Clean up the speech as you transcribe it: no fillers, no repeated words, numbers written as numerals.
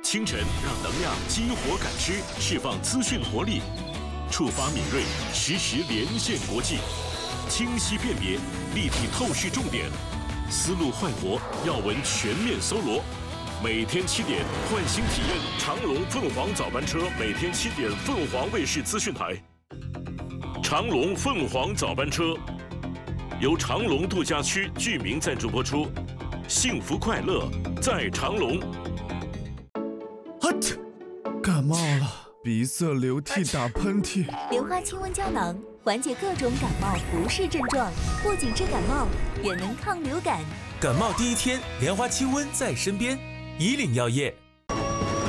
清晨让能量激活感知，释放资讯活力，触发敏锐，实时连线国际，清晰辨别，立体透视重点，思路焕活，要闻全面搜罗。每天7点，换新体验长隆凤凰早班车，每天7点，凤凰卫视资讯台。长隆凤凰早班车由长隆度假区居民赞助播出，幸福快乐在长隆。 感冒了，鼻塞、流涕、打喷嚏。 莲花清瘟胶囊缓解各种感冒不适症状，不仅治感冒，也能抗流感。 感冒第一天，莲花清瘟在身边。以岭药业。